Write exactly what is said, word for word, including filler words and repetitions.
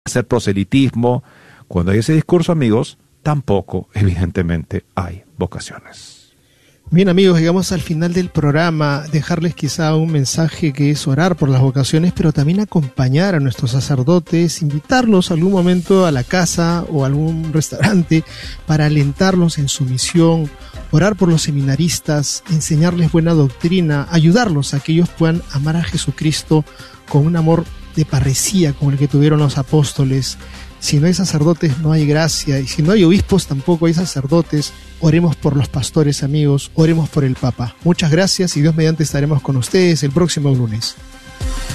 hacer proselitismo. Cuando hay ese discurso, amigos, tampoco, evidentemente, hay vocaciones. Bien, amigos, llegamos al final del programa. Dejarles quizá un mensaje que es orar por las vocaciones, pero también acompañar a nuestros sacerdotes, invitarlos algún momento a la casa o a algún restaurante para alentarlos en su misión, orar por los seminaristas, enseñarles buena doctrina, ayudarlos a que ellos puedan amar a Jesucristo con un amor de parresía como el que tuvieron los apóstoles. Si no hay sacerdotes, no hay gracia, y si no hay obispos, tampoco hay sacerdotes. Oremos por los pastores, amigos, oremos por el Papa. Muchas gracias y Dios mediante estaremos con ustedes el próximo lunes.